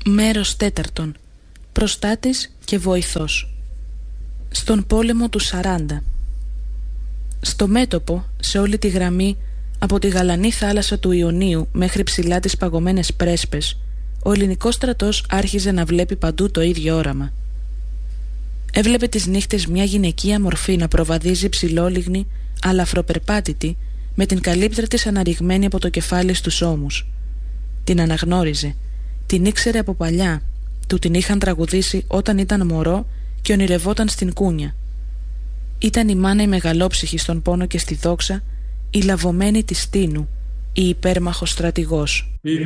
Μέρος 4. Προστάτης και βοηθός. Στον πόλεμο του 40. Στο μέτωπο, σε όλη τη γραμμή, από τη γαλανή θάλασσα του Ιωνίου μέχρι ψηλά τις παγωμένες πρέσπες, ο ελληνικός στρατός άρχιζε να βλέπει παντού το ίδιο όραμα. Έβλεπε τις νύχτες μια γυναικεία μορφή να προβαδίζει ψηλόλιγνη, αλλά αφροπερπάτητη, με την καλύπτρα της αναρριγμένη από το κεφάλι στους ώμους. Την αναγνώριζε, την ήξερε από παλιά, του την είχαν τραγουδήσει όταν ήταν μωρό και ονειρευόταν στην κούνια. Ήταν η μάνα η μεγαλόψυχη στον πόνο και στη δόξα, η λαβωμένη της Τίνου, η υπέρμαχος στρατηγός.